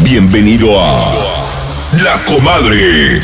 Bienvenido a La Comadre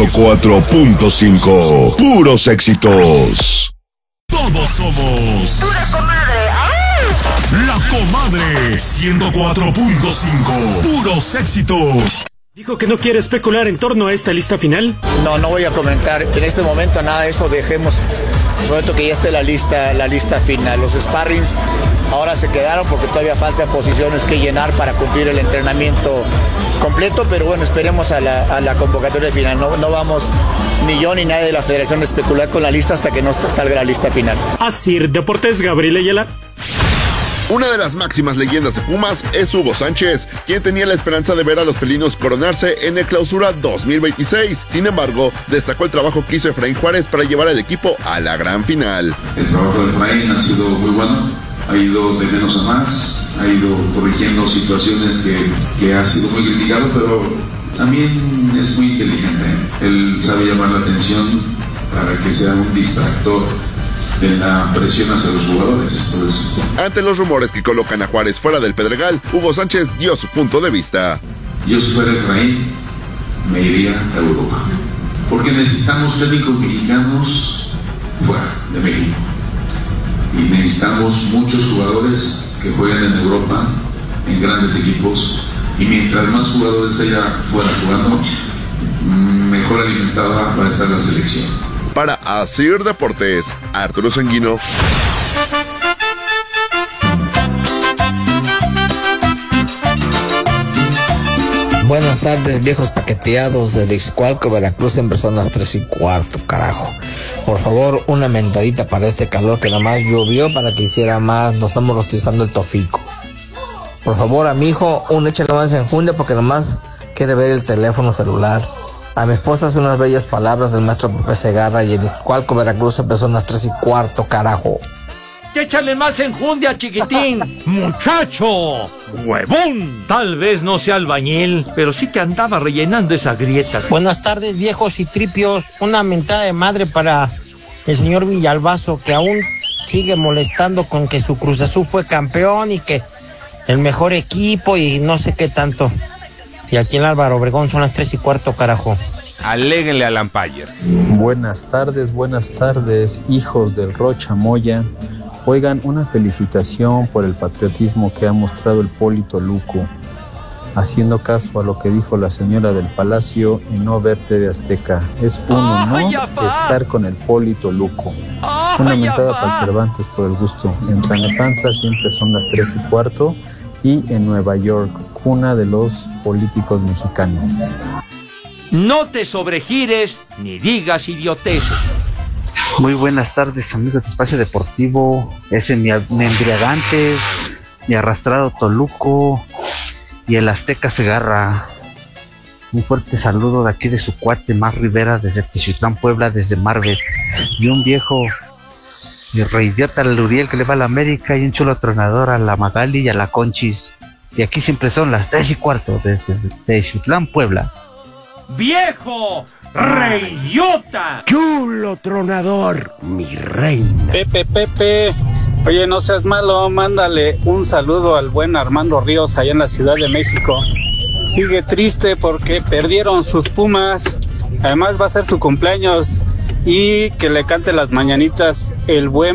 104.5. Puros éxitos. Todos somos ¡Pura comadre! La Comadre 104.5. Puros éxitos. Dijo que no quiere especular en torno a esta lista final. No voy a comentar en este momento nada de eso, dejemos el momento que ya esté la lista final. Los sparrings ahora se quedaron porque todavía faltan posiciones que llenar para cumplir el entrenamiento completo, pero bueno, esperemos a la convocatoria final. No vamos ni yo ni nadie de la federación a especular con la lista hasta que no salga la lista final. Asir Deportes, Gabriel Ayala. Una de las máximas leyendas de Pumas es Hugo Sánchez, quien tenía la esperanza de ver a los felinos coronarse en el Clausura 2026. Sin embargo, destacó el trabajo que hizo Efraín Juárez para llevar al equipo a la gran final. El trabajo de Efraín ha sido muy bueno, ha ido de menos a más, ha ido corrigiendo situaciones que ha sido muy criticado, pero también es muy inteligente. Él sabe llamar la atención para que sea un distractor de la presión hacia los jugadores. Ante los rumores que colocan a Juárez fuera del Pedregal, Hugo Sánchez dio su punto de vista. Yo si fuera Efraín, me iría a Europa, porque necesitamos técnicos mexicanos fuera de México, y necesitamos muchos jugadores que jueguen en Europa, en grandes equipos, y mientras más jugadores haya fuera jugando, mejor alimentada va a estar la selección. Para Asir Deportes, Arturo Sanguino. Buenas tardes, viejos paqueteados de Ixcualco, Veracruz, en personas 3:15, carajo. Por favor, una mentadita para este calor que nomás llovió para que hiciera más. Nos estamos rostizando el tofico. Por favor, a mi hijo, un échale más enjundia porque nomás quiere ver el teléfono celular. A mi esposa hace unas bellas palabras del maestro Pepe Segarra y en Ixcualco, Veracruz, en personas 3:15, carajo. Échale más enjundia, chiquitín. ¡Muchacho! ¡Huevón! Tal vez no sea albañil, pero sí te andaba rellenando esa grieta. Buenas tardes, viejos y tripios. Una mentada de madre para el señor Villalbazo, que aún sigue molestando con que su Cruz Azul fue campeón y que el mejor equipo y no sé qué tanto. Y aquí en Álvaro Obregón son las 3:15, carajo. Aléguenle al Lampayer. Buenas tardes, hijos del Rocha Moya. Oigan, una felicitación por el patriotismo que ha mostrado el Poli Toluco, haciendo caso a lo que dijo la señora del Palacio y no ver TV Azteca. Es un honor estar con el Poli Toluco. Una mentada para el Cervantes por el gusto. En Tlanepantla siempre son las 3:15 y en Nueva York, cuna de los políticos mexicanos. No te sobregires ni digas idioteces. Muy buenas tardes, amigos de Espacio Deportivo. Ese mi embriagantes, mi arrastrado Toluco y el Azteca Segarra. Un fuerte saludo de aquí de su cuate Mar Rivera desde Teziutlán, Puebla, desde Marbet. Y un viejo y reidiota al Uriel que le va a la América y un chulo tronador a la Magali y a la Conchis. Y aquí siempre son las 3:15 desde Teziutlán, Puebla. ¡Viejo! ¡Reidiota! ¡Chulo tronador, mi reina! Pepe, oye, no seas malo, mándale un saludo al buen Armando Ríos allá en la Ciudad de México. Sigue triste porque perdieron sus Pumas, además va a ser su cumpleaños y que le cante las mañanitas el buen